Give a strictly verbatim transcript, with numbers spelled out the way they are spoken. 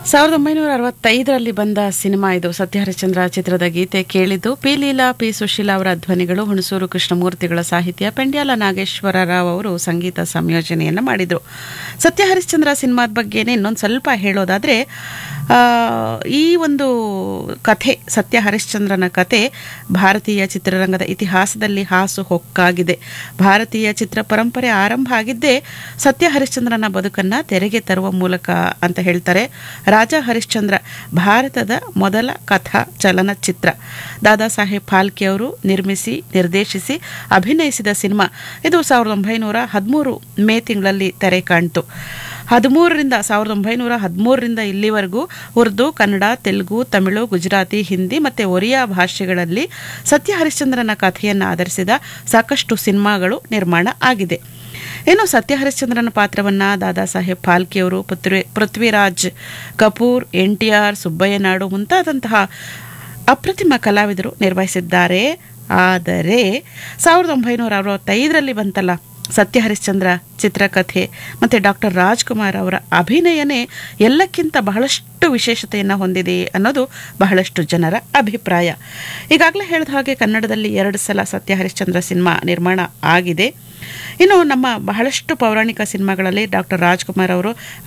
ಸಾವಿರದ ಒಂಬೈನೂರ ಅರವತ್ತೈದರಲ್ಲಿ ಬಂದ ಸಿನಿಮಾ ಇದು. ಸತ್ಯ ಹರಿಶ್ಚಂದ್ರ ಚಿತ್ರದ ಗೀತೆ ಕೇಳಿದ್ದು. ಪಿ ಲೀಲಾ, ಪಿ ಸುಶೀಲಾ ಅವರ ಧ್ವನಿಗಳು, ಹುಣಸೂರು ಕೃಷ್ಣಮೂರ್ತಿಗಳ ಸಾಹಿತ್ಯ, ಪೆಂಡ್ಯಾಲ ನಾಗೇಶ್ವರ ರಾವ್ ಅವರು ಸಂಗೀತ ಸಂಯೋಜನೆಯನ್ನು ಮಾಡಿದರು. ಸತ್ಯ ಹರಿಶ್ಚಂದ್ರ ಸಿನಿಮಾದ ಬಗ್ಗೆನೇ ಇನ್ನೊಂದು ಸ್ವಲ್ಪ ಹೇಳೋದಾದರೆ, ಈ ಒಂದು ಕಥೆ, ಸತ್ಯ ಹರಿಶ್ಚಂದ್ರನ ಕಥೆ ಭಾರತೀಯ ಚಿತ್ರರಂಗದ ಇತಿಹಾಸದಲ್ಲಿ ಹಾಸು ಹೊಕ್ಕಾಗಿದೆ. ಭಾರತೀಯ ಚಿತ್ರ ಪರಂಪರೆ ಆರಂಭ ಆಗಿದ್ದೇ ಸತ್ಯ ಹರಿಶ್ಚಂದ್ರನ ಬದುಕನ್ನು ತೆರೆಗೆ ತರುವ ಮೂಲಕ ಅಂತ ಹೇಳ್ತಾರೆ. ರಾಜಾ ಹರಿಶ್ಚಂದ್ರ ಭಾರತದ ಮೊದಲ ಕಥಾ ಚಲನಚಿತ್ರ. ದಾದಾ ಸಾಹೇಬ್ ಫಾಲ್ಕೆ ಅವರು ನಿರ್ಮಿಸಿ, ನಿರ್ದೇಶಿಸಿ, ಅಭಿನಯಿಸಿದ ಸಿನಿಮಾ ಇದು. ಸಾವಿರದ ಒಂಬೈನೂರ ಹದಿಮೂರು ಮೇ ತಿಂಗಳಲ್ಲಿ ತೆರೆ ಕಾಣ್ತು. ಹದಿಮೂರರಿಂದ ಸಾವಿರದ ಒಂಬೈನೂರ ಹದಿಮೂರರಿಂದ ಇಲ್ಲಿವರೆಗೂ ಉರ್ದು, ಕನ್ನಡ, ತೆಲುಗು, ತಮಿಳು, ಗುಜರಾತಿ, ಹಿಂದಿ ಮತ್ತು ಒರಿಯಾ ಭಾಷೆಗಳಲ್ಲಿ ಸತ್ಯ ಹರಿಶ್ಚಂದ್ರನ ಕಥೆಯನ್ನು ಆಧರಿಸಿದ ಸಾಕಷ್ಟು ಸಿನಿಮಾಗಳು ನಿರ್ಮಾಣ ಆಗಿದೆ. ಇನ್ನು ಸತ್ಯ ಹರಿಶ್ಚಂದ್ರನ ಪಾತ್ರವನ್ನು ದಾದಾ ಸಾಹೇಬ್ ಫಾಲ್ಕೆಯವರು, ಪೃಥ್ವಿ Prithviraj Kapoor, N T R, Subbaiah Naidu ಮುಂತಾದಂತಹ ಅಪ್ರತಿಮ ಕಲಾವಿದರು ನಿರ್ವಹಿಸಿದ್ದಾರೆ. ಆದರೆ ಸಾವಿರದ ಒಂಬೈನೂರ ಅರವತ್ತೈದರಲ್ಲಿ ಬಂತಲ್ಲ ಸತ್ಯ ಹರಿಶ್ಚಂದ್ರ ಚಿತ್ರಕಥೆ, ಮತ್ತು ಡಾಕ್ಟರ್ ರಾಜ್ಕುಮಾರ್ ಅವರ ಅಭಿನಯನೇ ಎಲ್ಲಕ್ಕಿಂತ ಬಹಳಷ್ಟು ವಿಶೇಷತೆಯನ್ನು ಹೊಂದಿದೆ ಅನ್ನೋದು ಬಹಳಷ್ಟು ಜನರ ಅಭಿಪ್ರಾಯ. ಈಗಾಗಲೇ ಹೇಳಿದ ಹಾಗೆ ಕನ್ನಡದಲ್ಲಿ ಎರಡು ಸಲ ಸತ್ಯ ಹರಿಶ್ಚಂದ್ರ ಸಿನಿಮಾ ನಿರ್ಮಾಣ ಆಗಿದೆ. ಇನ್ನು ನಮ್ಮ ಬಹಳಷ್ಟು ಪೌರಾಣಿಕ ಸಿನಿಮಾಗಳಲ್ಲಿ ಡಾಕ್ಟರ್ ರಾಜ್ಕುಮಾರ್ ಅವರು